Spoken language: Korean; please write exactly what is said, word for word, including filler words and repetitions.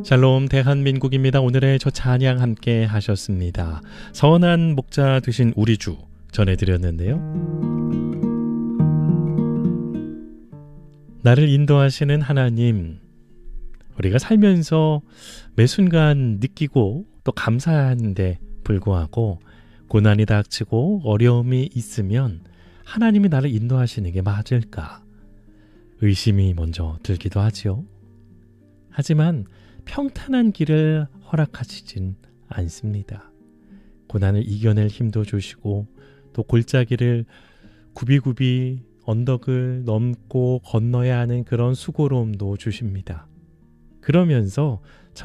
샬롬 대한민국입니다. 오늘의 저 찬양 함께 하셨습니다. 선한 목자 되신 우리 주 전해드렸는데요. 나를 인도하시는 하나님, 우리가 살면서 매 순간 느끼고 또 감사한데 불구하고 고난이 닥치고 어려움이 있으면 하나님이 나를 인도하시는 게 맞을까? 의심이 먼저 들기도 하지요. 하지만 평탄한 길을 허락하시진 않습니다. 고난을 이겨낼 힘도 주시고 또 골짜기를 굽이굽이 언덕을 넘고 건너야 하는 그런 수고로움도 주십니다. 그러면서